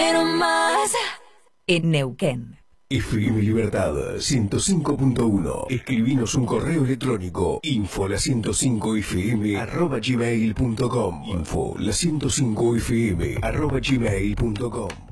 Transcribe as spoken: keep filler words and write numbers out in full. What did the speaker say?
quiero más. En Neuquén. F M Libertad ciento cinco punto uno. Escribinos un correo electrónico info la ciento cinco f m arroba gmail punto com. Info la ciento cinco f m arroba gmail punto com.